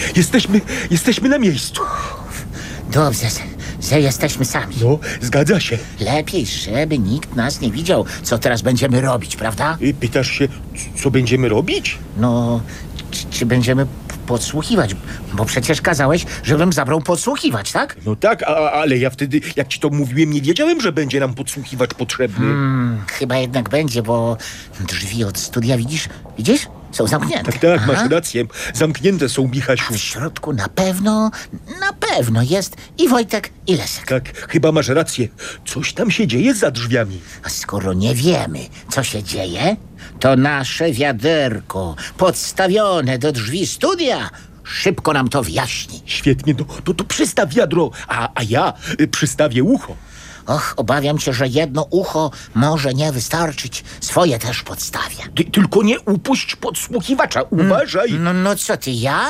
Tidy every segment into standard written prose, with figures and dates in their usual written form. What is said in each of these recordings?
Jesteśmy na miejscu. Dobrze, że jesteśmy sami. No, zgadza się. Lepiej, żeby nikt nas nie widział, co teraz będziemy robić, prawda? Pytasz się, co będziemy robić? No, czy będziemy podsłuchiwać? Bo przecież kazałeś, żebym zabrał podsłuchiwać, tak? No tak, ale ja wtedy, jak ci to mówiłem, nie wiedziałem, że będzie nam podsłuchiwacz potrzebny. Chyba jednak będzie, bo drzwi od studia widzisz? Są zamknięte. Tak, masz rację. Zamknięte są, Michasiu. W środku na pewno jest i Wojtek, i Leszek. Tak, chyba masz rację. Coś tam się dzieje za drzwiami. A skoro nie wiemy, co się dzieje, to nasze wiaderko podstawione do drzwi studia szybko nam to wyjaśni. Świetnie, to przystaw wiadro, a ja przystawię ucho. Och, obawiam się, że jedno ucho może nie wystarczyć. Swoje też podstawię. Ty tylko nie upuść podsłuchiwacza, uważaj. No co ty, ja?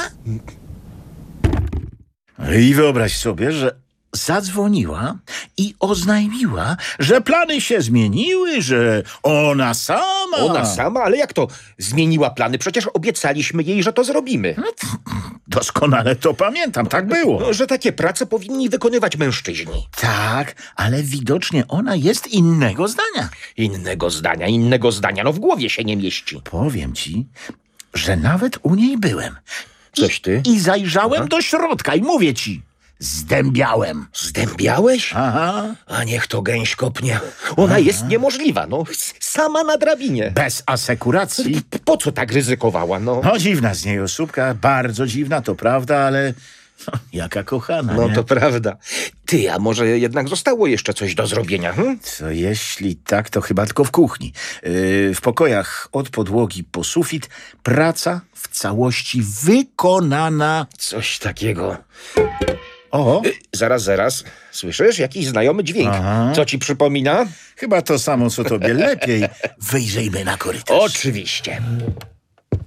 I wyobraź sobie, że zadzwoniła i oznajmiła, że plany się zmieniły, że ona sama... Ona sama? Ale jak to zmieniła plany? Przecież obiecaliśmy jej, że to zrobimy. Doskonale to pamiętam, tak było. No, że takie prace powinni wykonywać mężczyźni. Tak, ale widocznie ona jest innego zdania. Innego zdania, no w głowie się nie mieści. Powiem ci, że nawet u niej byłem. Coś ty? I zajrzałem do środka i mówię ci, zdębiałem. Zdębiałeś? Aha. A niech to gęś kopnie. Ona jest niemożliwa, no. Sama na drabinie. Bez asekuracji. Po co tak ryzykowała, no? No dziwna z niej osóbka, bardzo dziwna, to prawda, ale jaka kochana, No nie? to prawda. Ty, a może jednak zostało jeszcze coś do zrobienia, Co jeśli tak, to chyba tylko w kuchni. W pokojach od podłogi po sufit praca w całości wykonana. Coś takiego. O, Zaraz. Słyszysz? Jakiś znajomy dźwięk. Aha. Co ci przypomina? chyba to samo, co tobie. Lepiej wyjrzyjmy na korytarz. Oczywiście.